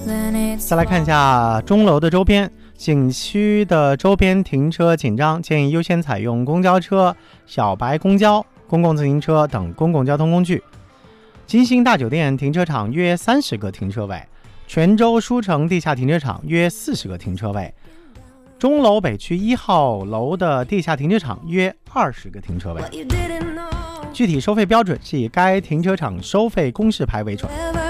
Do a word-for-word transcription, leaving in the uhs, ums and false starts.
再来看一下钟楼的周边，景区的周边停车紧张，建议优先采用公交车、小白公交、公共自行车等公共交通工具。金星大酒店停车场约三十个停车位，泉州书城地下停车场约四十个停车位，钟楼北区一号楼的地下停车场约二十个停车位。具体收费标准是以该停车场收费公示牌为准。